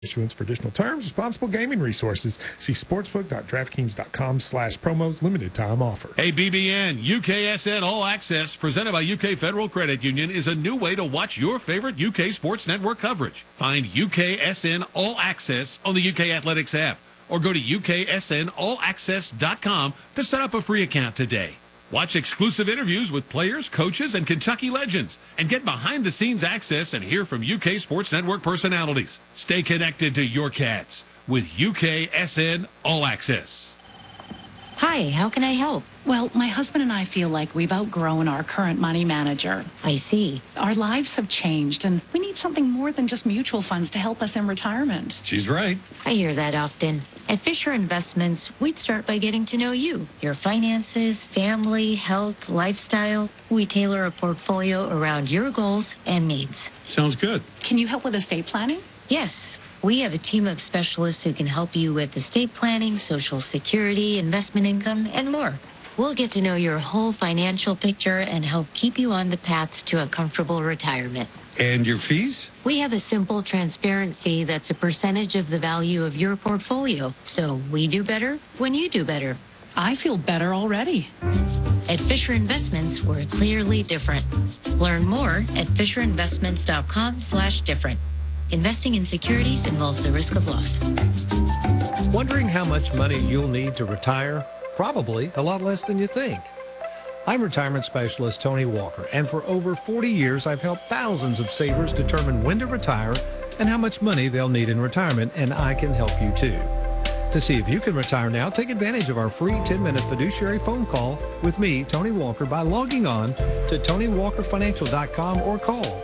issuance. For additional terms, responsible gaming resources, see sportsbook.draftkings.com/promos. Limited time offer. Hey, BBN, UKSN All Access, presented by UK Federal Credit Union, is a new way to watch your favorite UK sports network coverage. Find UKSN All Access on the UK Athletics app, or go to UKSNAllAccess.com to set up a free account today. Watch exclusive interviews with players, coaches, and Kentucky legends, and get behind-the-scenes access and hear from UK Sports Network personalities. Stay connected to your Cats with UKSN All Access. Hi, how can I help? Well, my husband and I feel like we've outgrown our current money manager. I see. Our lives have changed, and we need something more than just mutual funds to help us in retirement. She's right. I hear that often. At Fisher Investments, we'd start by getting to know you, your finances, family, health, lifestyle. We tailor a portfolio around your goals and needs. Sounds good. Can you help with estate planning? Yes. We have a team of specialists who can help you with estate planning, Social Security, investment income, and more. We'll get to know your whole financial picture and help keep you on the path to a comfortable retirement. And your fees? We have a simple, transparent fee that's a percentage of the value of your portfolio. So we do better when you do better. I feel better already. At Fisher Investments, we're clearly different. Learn more at FisherInvestments.com/different. Investing in securities involves the risk of loss. Wondering how much money you'll need to retire? Probably a lot less than you think. I'm retirement specialist Tony Walker, and for over 40 years, I've helped thousands of savers determine when to retire and how much money they'll need in retirement, and I can help you too. To see if you can retire now, take advantage of our free 10-minute fiduciary phone call with me, Tony Walker, by logging on to TonyWalkerFinancial.com or call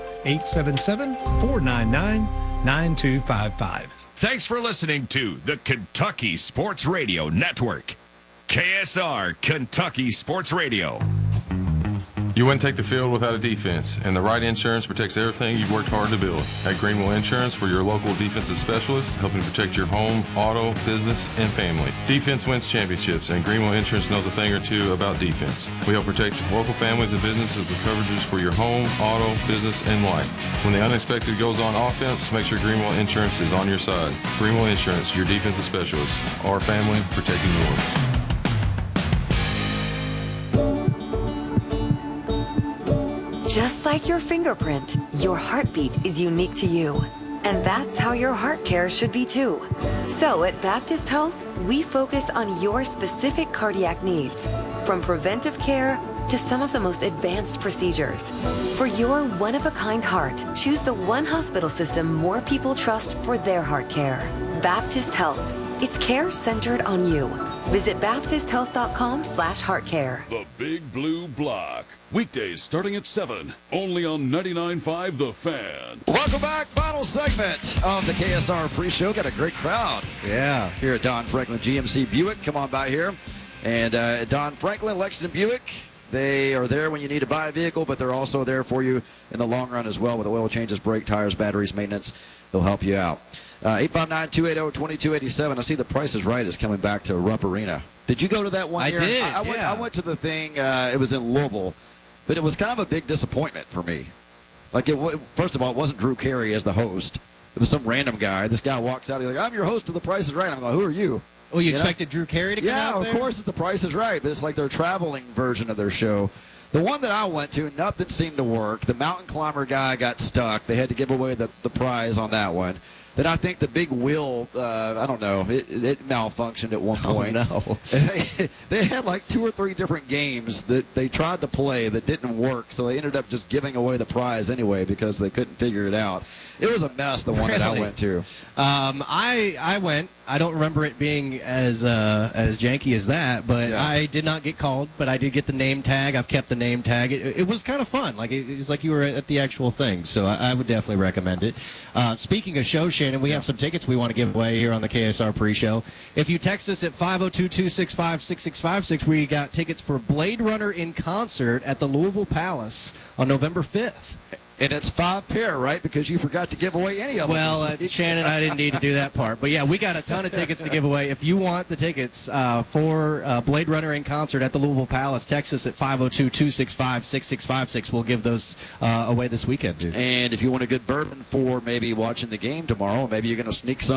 877-499-9255. Thanks for listening to the Kentucky Sports Radio Network. KSR, Kentucky Sports Radio. You wouldn't take the field without a defense, and the right insurance protects everything you've worked hard to build. At Greenwell Insurance, we're your local defensive specialist, helping protect your home, auto, business, and family. Defense wins championships, and Greenwell Insurance knows a thing or two about defense. We help protect local families and businesses with coverages for your home, auto, business, and life. When the unexpected goes on offense, make sure Greenwell Insurance is on your side. Greenwell Insurance, your defensive specialist. Our family, protecting yours. Just like your fingerprint, your heartbeat is unique to you. And that's how your heart care should be too. So at Baptist Health, we focus on your specific cardiac needs, from preventive care to some of the most advanced procedures. For your one-of-a-kind heart, choose the one hospital system more people trust for their heart care. Baptist Health. It's care centered on you. Visit BaptistHealth.com/heartcare. The Big Blue Block. Weekdays starting at 7. Only on 99.5 The Fan. Welcome back. Final segment of the KSR pre-show. Got a great crowd. Yeah. Here at Don Franklin GMC Buick. Come on by here. And Don Franklin, Lexington Buick. They are there when you need to buy a vehicle, but they're also there for you in the long run as well with oil changes, brake, tires, batteries, maintenance. They'll help you out. 859-280-2287. I see The Price is Right is coming back to Rupp Arena. Did you go to that one year? I went to the thing. It was in Louisville, but it was kind of a big disappointment for me. Like, first of all, it wasn't Drew Carey as the host. It was some random guy. This guy walks out. He's like, "I'm your host of The Price is Right." I'm like, "Who are you?" Oh, you expected Drew Carey to come out there? Yeah, of course it's The Price is Right, but it's like their traveling version of their show. The one that I went to, nothing seemed to work. The mountain climber guy got stuck. They had to give away the prize on that one. Then I think the big wheel, I don't know, it malfunctioned at one point. Oh, no. They had like 2 or 3 different games that they tried to play that didn't work, so they ended up just giving away the prize anyway because they couldn't figure it out. It was a mess, the one that I went to. I went. I don't remember it being as janky as that, but yeah. I did not get called, but I did get the name tag. I've kept the name tag. It was kind of fun. Like it was like you were at the actual thing, so I would definitely recommend it. Speaking of show, Shannon, we have some tickets we want to give away here on the KSR pre-show. If you text us at 502-265-6656, we got tickets for Blade Runner in concert at the Louisville Palace on November 5th. And it's 5 pair, right? Because you forgot to give away any of them. Well, Shannon, I didn't need to do that part. But, yeah, we got a ton of tickets to give away. If you want the tickets for Blade Runner in concert at the Louisville Palace, text us at 502-265-6656. We'll give those away this weekend, dude. And if you want a good bourbon for maybe watching the game tomorrow, maybe you're going to sneak some